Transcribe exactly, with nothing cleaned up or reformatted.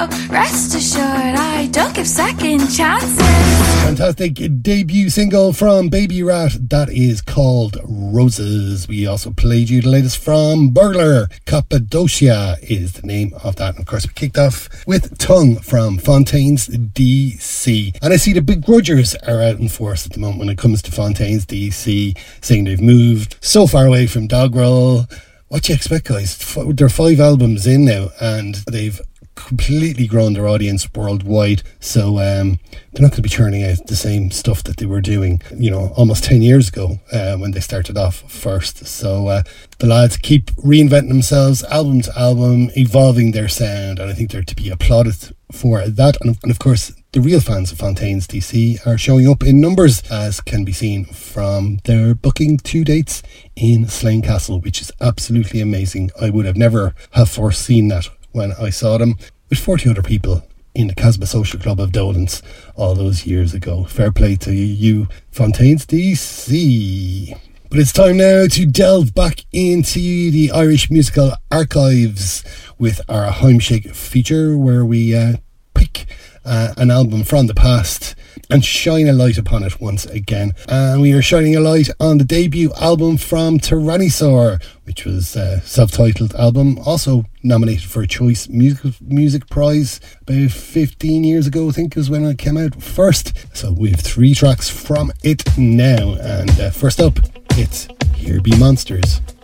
so rest assured I don't give second chances. Fantastic debut single from Baby Rat, that is called Roses. We also played you the latest from Burglar, Cappadocia is the name of that. And of course we kicked off with Tongue from Fontaines D C. And I see the begrudgers are out in force at the moment when it comes to Fontaines D C, saying they've moved so far away from Doggerel. What do you expect, guys? They're five albums in now and they've completely grown their audience worldwide, so um, they're not going to be churning out the same stuff that they were doing, you know, almost ten years ago uh, when they started off first. So uh, the lads keep reinventing themselves, album to album, evolving their sound, and I think they're to be applauded for that. And, and of course, the real fans of Fontaines D C are showing up in numbers, as can be seen from their booking two dates in Slane Castle, which is absolutely amazing. I would have never have foreseen that when I saw them with forty other people in the Casbah Social Club of Dolans all those years ago. Fair play to you, Fontaines D C. But it's time now to delve back into the Irish musical archives with our Heimshake feature, where we uh, pick uh, an album from the past and shine a light upon it once again. And we are shining a light on the debut album from Tyrannosaur, which was a self-titled album, also nominated for a Choice Music, Music Prize about fifteen years ago, I think, is when it came out first. So we have three tracks from it now. And uh, first up, it's Here Be Monsters.